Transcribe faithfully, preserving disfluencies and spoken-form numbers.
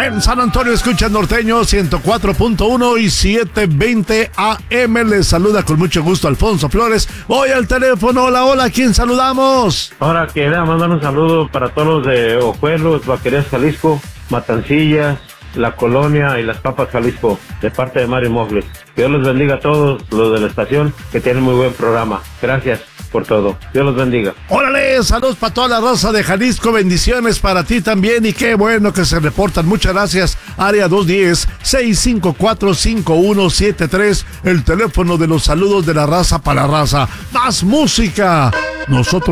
En San Antonio escucha Norteño ciento cuatro punto uno y setecientos veinte A M. Les saluda con mucho gusto Alfonso Flores. Voy al teléfono. Hola, hola, ¿a quién saludamos? Ahora quería mandar un saludo para todos los de Ojuelos, Vaquerías Jalisco, Matancillas, La Colonia y Las Papas Jalisco, de parte de Mario Mofles. Que Dios los bendiga a todos los de la estación, que tienen muy buen programa. Gracias por todo. Dios los bendiga. Órale, saludos para toda la raza de Jalisco, bendiciones para ti también y qué bueno que se reportan. Muchas gracias. Área dos uno cero, seis cinco cuatro, cinco uno siete tres, el teléfono de los saludos de la raza para la raza. Más música. Nosotros